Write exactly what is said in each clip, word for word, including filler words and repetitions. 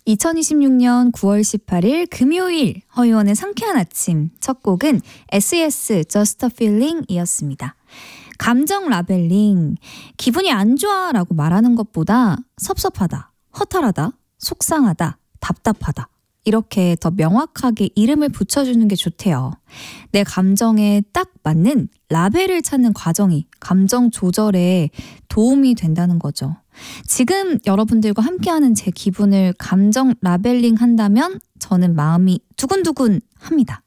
이천이십육 년 구월 십팔일 금요일 허유원의 상쾌한 아침 첫 곡은 에스이에스 Just a Feeling 이었습니다. 감정 라벨링, 기분이 안 좋아 라고 말하는 것보다 섭섭하다, 허탈하다, 속상하다, 답답하다 이렇게 더 명확하게 이름을 붙여주는 게 좋대요. 내 감정에 딱 맞는 라벨을 찾는 과정이 감정 조절에 도움이 된다는 거죠. 지금 여러분들과 함께하는 제 기분을 감정 라벨링 한다면 저는 마음이 두근두근 합니다.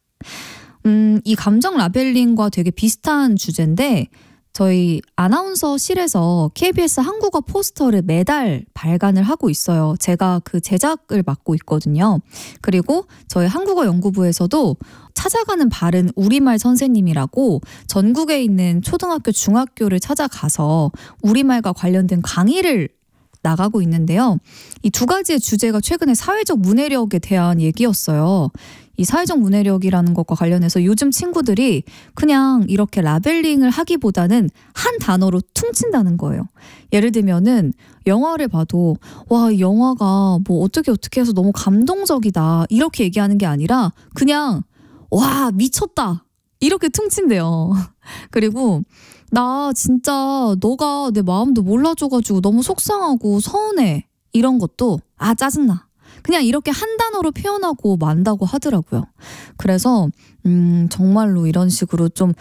음, 이 감정 라벨링과 되게 비슷한 주제인데 저희 아나운서실에서 케이비에스 한국어 포스터를 매달 발간을 하고 있어요. 제가 그 제작을 맡고 있거든요. 그리고 저희 한국어 연구부에서도 찾아가는 바른 우리말 선생님이라고 전국에 있는 초등학교, 중학교를 찾아가서 우리말과 관련된 강의를 나가고 있는데요. 이 두 가지의 주제가 최근에 사회적 문해력에 대한 얘기였어요. 이 사회적 문해력이라는 것과 관련해서 요즘 친구들이 그냥 이렇게 라벨링을 하기보다는 한 단어로 퉁친다는 거예요. 예를 들면은 영화를 봐도 와, 이 영화가 뭐 어떻게 어떻게 해서 너무 감동적이다 이렇게 얘기하는 게 아니라 그냥 와, 미쳤다 이렇게 퉁친대요. 그리고 나 진짜 너가 내 마음도 몰라줘가지고 너무 속상하고 서운해 이런 것도 아, 짜증나. 그냥 이렇게 한 단어로 표현하고 만다고 하더라고요. 그래서 음, 정말로 이런 식으로 좀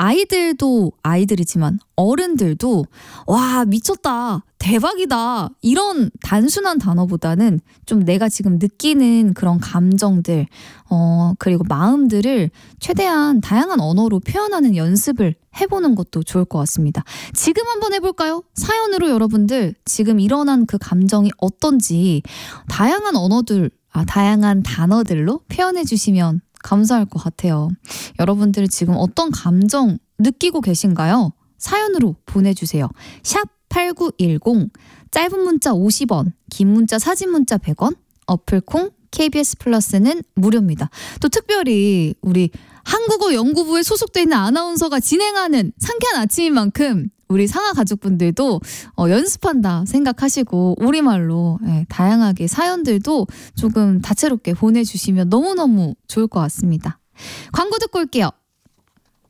아이들도 아이들이지만 어른들도 와, 미쳤다, 대박이다 이런 단순한 단어보다는 좀 내가 지금 느끼는 그런 감정들 어, 그리고 마음들을 최대한 다양한 언어로 표현하는 연습을 해보는 것도 좋을 것 같습니다. 지금 한번 해볼까요? 사연으로 여러분들 지금 일어난 그 감정이 어떤지 다양한 언어들, 아, 다양한 단어들로 표현해 주시면 감사할 것 같아요. 여러분들 지금 어떤 감정 느끼고 계신가요? 사연으로 보내주세요. 샵 팔구일공, 짧은 문자 오십 원, 긴 문자 사진 문자 백 원, 어플콩 케이비에스 플러스는 무료입니다. 또 특별히 우리 한국어 연구부에 소속돼 있는 아나운서가 진행하는 상쾌한 아침인 만큼 우리 상하 가족분들도 어, 연습한다 생각하시고 우리말로 예, 다양하게 사연들도 조금 다채롭게 보내주시면 너무너무 좋을 것 같습니다. 광고 듣고 올게요.